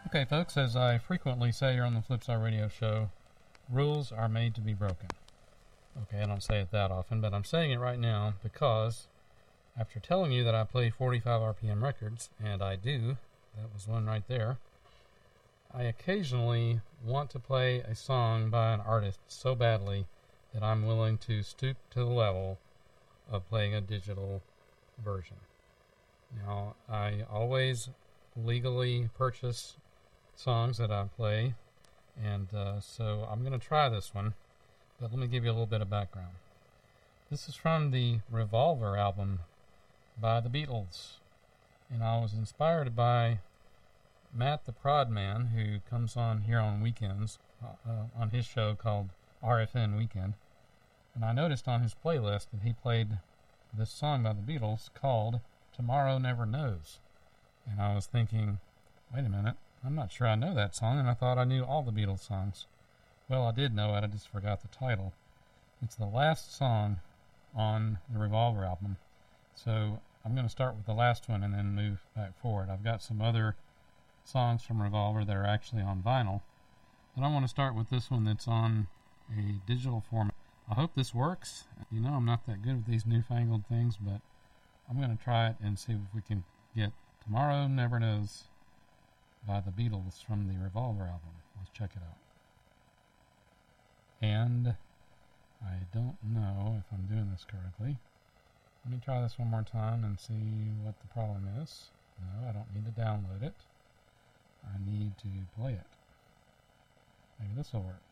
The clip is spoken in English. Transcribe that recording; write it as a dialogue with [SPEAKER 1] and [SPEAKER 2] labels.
[SPEAKER 1] Okay, folks, as I frequently say here on the Flipside Radio Show, rules are made to be broken. Okay, I don't say it that often, but I'm saying it right now because after telling you that I play 45 RPM records, and I do, that was one right there, I occasionally want to play a song by an artist so badly that I'm willing to stoop to the level of playing a digital version. Now, I always legally purchase songs that I play, and so I'm going to try this one, but let me give you a little bit of background. This is from the Revolver album by the Beatles, and I was inspired by Matt the Prod Man, who comes on here on weekends on his show called RFN Weekend, and I noticed on his playlist that he played this song by the Beatles called Tomorrow Never Knows, and I was thinking, wait a minute, I'm not sure I know that song, and I thought I knew all the Beatles songs. Well, I did know it, I just forgot the title. It's the last song on the Revolver album, so I'm going to start with the last one and then move back forward. I've got some other songs from Revolver that are actually on vinyl, but I want to start with this one that's on a digital format. I hope this works. You know, I'm not that good with these newfangled things, but I'm going to try it and see if we can get Tomorrow Never Knows by the Beatles from the Revolver album. Let's check it out. And I don't know if I'm doing this correctly. Let me try this one more time and see what the problem is. No, I don't need to download it. I need to play it. Maybe this will work.